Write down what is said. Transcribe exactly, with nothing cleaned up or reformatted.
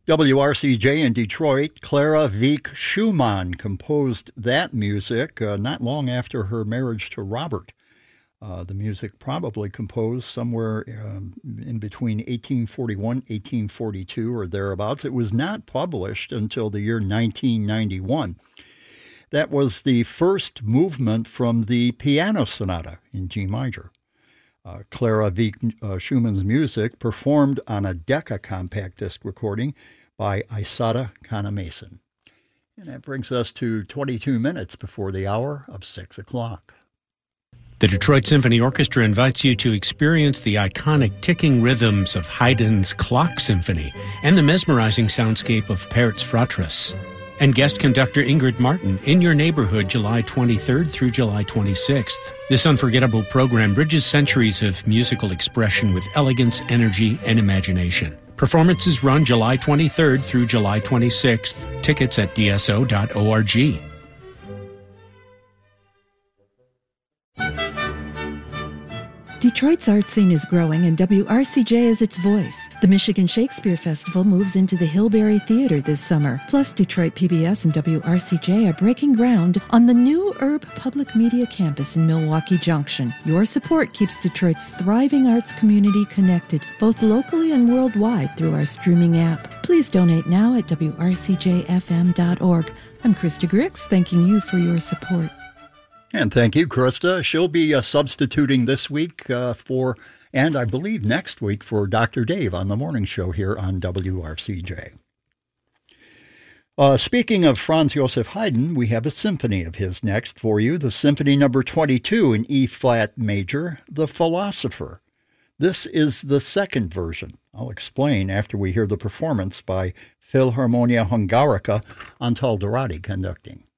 W R C J in Detroit, Clara Wieck Schumann composed that music uh, not long after her marriage to Robert. Uh, the music probably composed somewhere um, in between eighteen forty-one, eighteen forty-two, or thereabouts. It was not published until the year nineteen ninety-one. That was the first movement from the Piano Sonata in G major. Uh, Clara Wieck uh, Schumann's music performed on a Decca compact disc recording by Isata Kana-Mason. And that brings us to twenty-two minutes before the hour of six o'clock. The Detroit Symphony Orchestra invites you to experience the iconic ticking rhythms of Haydn's Clock Symphony and the mesmerizing soundscape of Pert's Fratris. And guest conductor Ingrid Martin in your neighborhood July twenty-third through July twenty-sixth. This unforgettable program bridges centuries of musical expression with elegance, energy, and imagination. Performances run July twenty-third through July twenty-sixth. Tickets at d s o dot org. Detroit's art scene is growing, and W R C J is its voice. The Michigan Shakespeare Festival moves into the Hillberry Theater this summer. Plus, Detroit P B S and W R C J are breaking ground on the new Urb Public Media Campus in Milwaukee Junction. Your support keeps Detroit's thriving arts community connected, both locally and worldwide, through our streaming app. Please donate now at w r c j f m dot org. I'm Krista Grix, thanking you for your support. And thank you, Krista. She'll be uh, substituting this week uh, for, and I believe next week, for Doctor Dave on the morning show here on W R C J. Uh, speaking of Franz Joseph Haydn, we have a symphony of his next for you, the Symphony Number twenty-two in E-flat major, The Philosopher. This is the second version. I'll explain after we hear the performance by Philharmonia Hungarica, Antal Dorati conducting.